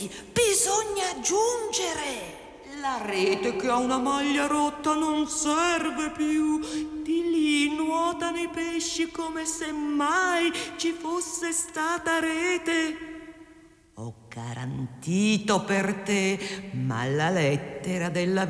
Bisogna aggiungere. La rete che ha una maglia rotta non serve più. Di lì nuotano i pesci come se mai ci fosse stata rete. Ho garantito per te, ma la lettera della